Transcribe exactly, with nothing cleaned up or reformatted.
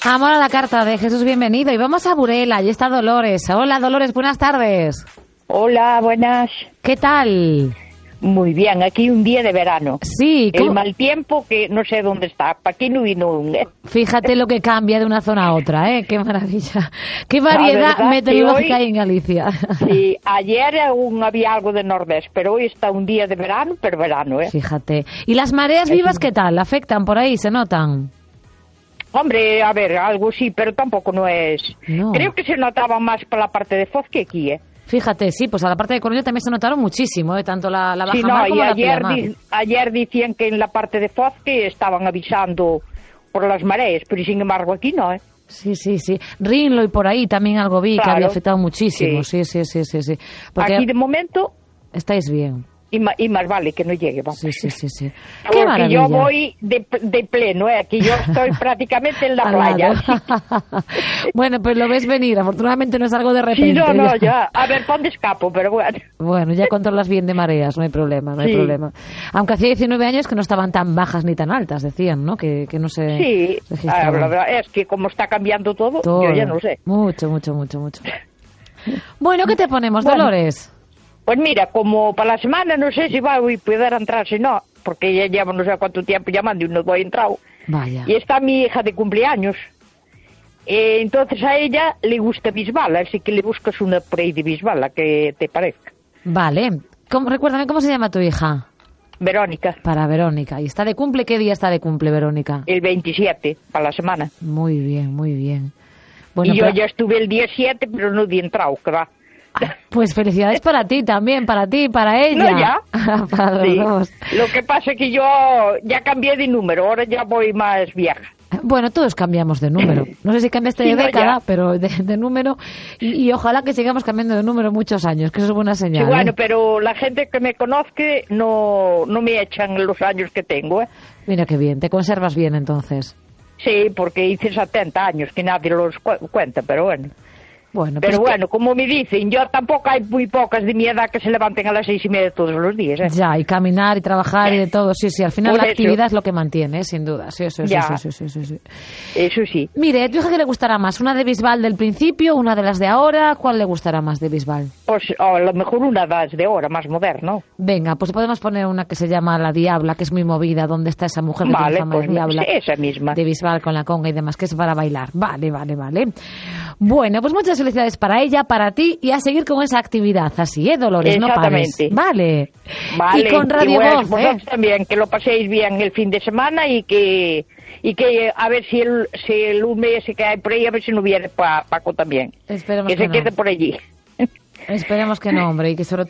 Amor a la carta de Jesús, bienvenido. Y vamos a Burela, y está Dolores. Hola, Dolores, buenas tardes. Hola, buenas. ¿Qué tal? Muy bien, aquí un día de verano. Sí. El mal tiempo que no sé dónde está, para aquí no vino un... ¿eh? Fíjate lo que cambia de una zona a otra, ¿eh? Qué maravilla. Qué variedad meteorológica hoy, hay en Galicia. Sí, ayer aún había algo de nordés, pero hoy está un día de verano, pero verano, ¿eh? Fíjate. ¿Y las mareas vivas qué tal? ¿Afectan por ahí? ¿Se notan? Hombre, a ver, algo sí, pero tampoco no es... No. Creo que se notaba más por la parte de Foz que aquí, ¿eh? Fíjate, sí, pues a la parte de Coruña también se notaron muchísimo, ¿eh? Tanto la, la baja sí, no, mar como y la ayer, pleamar. di, ayer decían que en la parte de Foz que estaban avisando por las mareas, pero sin embargo aquí no, ¿eh? Sí, sí, sí. Rinlo y por ahí también algo vi, claro, que había afectado muchísimo. Sí, sí, sí, sí, sí. Porque aquí de momento... Estáis bien. Y, ma, y más vale que no llegue, vamos. Sí, sí, sí, sí. Porque yo voy de, de pleno, ¿eh? Aquí yo estoy prácticamente en la playa. Bueno, pues lo ves venir. Afortunadamente no es algo de repente. Sí, no, no, ya. A ver, ¿dónde escapo? Pero bueno. Bueno, ya controlas bien de mareas, no hay problema, no hay sí. problema. Aunque hacía diecinueve años que no estaban tan bajas ni tan altas, decían, ¿no? Que, que no se Sí, ah, la verdad es que como está cambiando todo, todo, yo ya no sé. Mucho, mucho, mucho, mucho. Bueno, ¿qué te ponemos, bueno. Dolores? Pues mira, como para la semana no sé si va a poder entrar, si no, porque ya llevo no sé cuánto tiempo llamando y no voy a entrar. Vaya. Y está mi hija de cumpleaños. Eh, entonces a ella le gusta Bisbal, así que le buscas una por ahí de Bisbal, la que te parezca. Vale. ¿Cómo, recuérdame, ¿cómo se llama tu hija? Verónica. Para Verónica. ¿Y está de cumple? ¿Qué día está de cumple, Verónica? El veintisiete, para la semana. Muy bien, muy bien. Bueno, y yo pero... ya estuve el día siete, pero no di entrado, que va. Pues felicidades para ti también, para ti y para ella. No, ya. Para los sí. dos. Lo que pasa es que yo ya cambié de número, ahora ya voy más vieja. Bueno, todos cambiamos de número. No sé si cambiaste de sí, no, década, ya. pero de, de número. Y, y ojalá que sigamos cambiando de número muchos años, que eso es buena señal. Sí, bueno, ¿eh? pero la gente que me conozca no, no me echan los años que tengo, ¿eh? Mira qué bien, te conservas bien entonces. Sí, porque hice setenta años, que nadie los cu cuenta, pero bueno. Bueno, pero pues bueno, que... como me dicen, yo tampoco hay muy pocas de mi edad que se levanten a las seis y media todos los días, ¿eh? Ya, y caminar y trabajar y de todo, sí, sí, al final Por la eso. actividad es lo que mantiene, ¿eh? Sin duda, sí, sí, sí, ya. sí, sí, sí, sí, sí. Eso sí. Mire, ¿a tu hija qué le gustará más? ¿Una de Bisbal del principio, una de las de ahora? ¿Cuál le gustará más de Bisbal? Pues oh, a lo mejor una de las de ahora, más moderna. Venga, pues podemos poner una que se llama La Diabla, que es muy movida, donde está esa mujer que vale, tiene fama pues de diabla. Sí, esa misma. De Bisbal con la conga y demás, que es para bailar. Vale, vale, vale. Bueno, pues muchas felicidades para ella, para ti, y a seguir con esa actividad así, ¿eh, Dolores? No pares. Vale. Vale. Y con Radio y bueno, Voz, vosotros ¿eh? también, que lo paséis bien el fin de semana y que y que a ver si el, si el un mes que hay por ahí, a ver si no viene pa, Paco también. Esperemos que, que se no. quede por allí. Esperemos que no, hombre, y que sobre